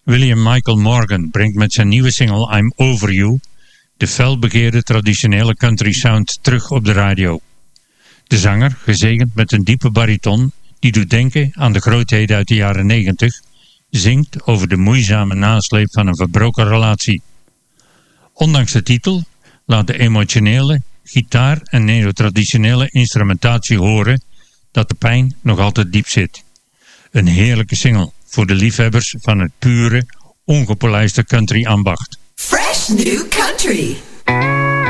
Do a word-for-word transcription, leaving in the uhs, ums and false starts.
William Michael Morgan brengt met zijn nieuwe single I'm Over You de felbegeerde traditionele country sound terug op de radio. De zanger, gezegend met een diepe bariton die doet denken aan de grootheden uit de jaren negentig, zingt over de moeizame nasleep van een verbroken relatie. Ondanks de titel laat de emotionele gitaar en neotraditionele instrumentatie horen dat de pijn nog altijd diep zit. Een heerlijke single voor de liefhebbers van het pure, ongepolijste country ambacht. Fresh New Country.